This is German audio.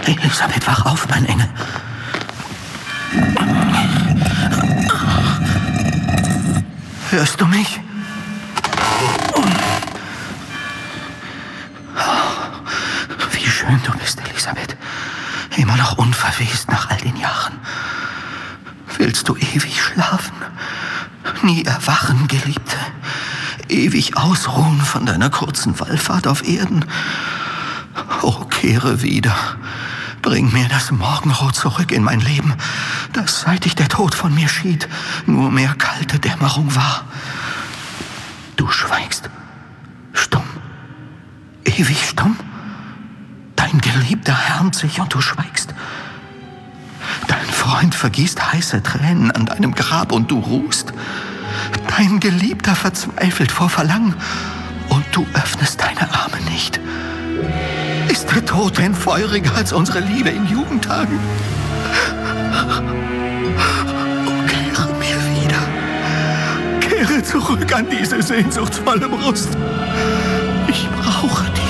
Elisabeth, wach auf, mein Engel. Hörst du mich? Wie schön du bist, Elisabeth. Immer noch unverwest nach all den Jahren. Willst du ewig schlafen? Nie erwachen, Geliebte? Ewig ausruhen von deiner kurzen Wallfahrt auf Erden? Oh, kehre wieder. Bring mir das Morgenrot zurück in mein Leben, das, seit dich der Tod von mir schied, nur mehr kalte Dämmerung war. Du schweigst. Stumm. Ewig stumm. Dein Geliebter härmt sich und du schweigst. Dein Freund vergießt heiße Tränen an deinem Grab und du ruhst. Dein Geliebter verzweifelt vor Verlangen und du öffnest deine Arme nicht. Ist der Tod denn feuriger als unsere Liebe in Jugendtagen? Oh, kehre mir wieder. Kehre zurück an diese sehnsuchtsvolle Brust. Ich brauche dich.